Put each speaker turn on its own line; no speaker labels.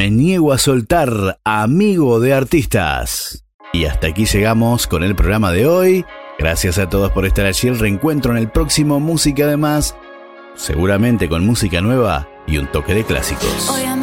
Me niego a soltar, amigo de artistas. Y hasta aquí llegamos con el programa de hoy. Gracias a todos por estar allí. El reencuentro en el próximo Música de Más, seguramente con música nueva y un toque de clásicos.